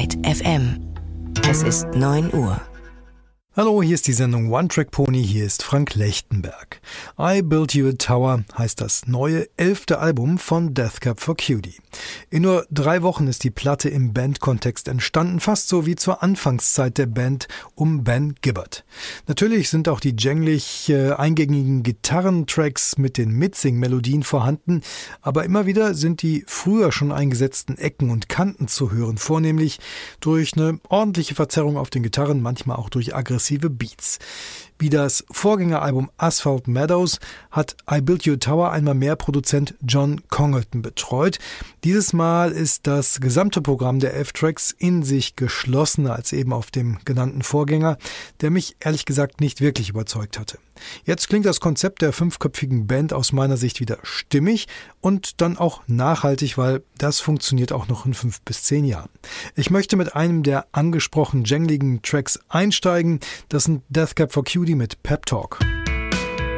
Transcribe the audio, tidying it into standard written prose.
Zeit FM. Es ist 9 Uhr. Hallo, hier ist die Sendung One Track Pony, hier ist Frank Lechtenberg. I Built You a Tower heißt das neue 11. Album von Death Cab for Cutie. In nur 3 Wochen ist die Platte im Bandkontext entstanden, fast so wie zur Anfangszeit der Band um Ben Gibbard. Natürlich sind auch die janglig eingängigen Gitarrentracks mit den Mitsing-Melodien vorhanden, aber immer wieder sind die früher schon eingesetzten Ecken und Kanten zu hören, vornehmlich durch eine ordentliche Verzerrung auf den Gitarren, manchmal auch durch aggressive Beats. Wie das Vorgängeralbum Asphalt Meadows hat I Built You a Tower einmal mehr Produzent John Congleton betreut. Dieses Mal ist das gesamte Programm der 11 Tracks in sich geschlossener als eben auf dem genannten Vorgänger, der mich ehrlich gesagt nicht wirklich überzeugt hatte. Jetzt klingt das Konzept der 5-köpfigen Band aus meiner Sicht wieder stimmig und dann auch nachhaltig, weil das funktioniert auch noch in 5 bis 10 Jahren. Ich möchte mit einem der angesprochenen jangligen Tracks einsteigen. Das sind Death Cab for Cutie mit Pep Talk.